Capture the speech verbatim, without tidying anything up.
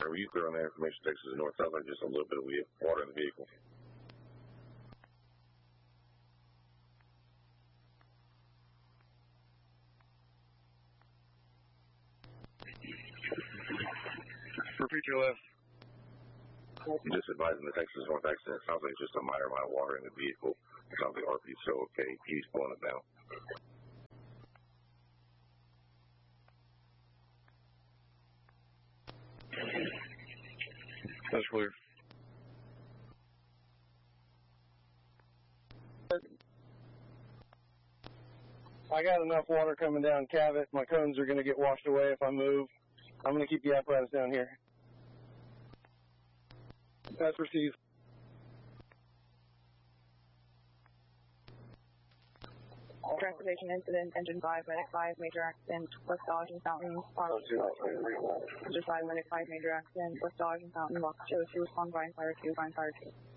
Are you clear on that information, Texas and North? Sounds like just a little bit of water in the vehicle. Repeat your last. I'm just advising the Texas North accident. It sounds like just a minor amount of water in the vehicle. It sounds like R P is still okay. He's blowing it down. That's clear. I got enough water coming down Cabot. My cones are going to get washed away if I move. I'm going to keep the apparatus down here. That's received. Transportation incident, engine five, medic five, major accident, West Dodge and Fountain, Park. Engine five, medic five, major accident, West Dodge and Fountain, Lock two, two, respond, Brian Fire two, Brian Fire two.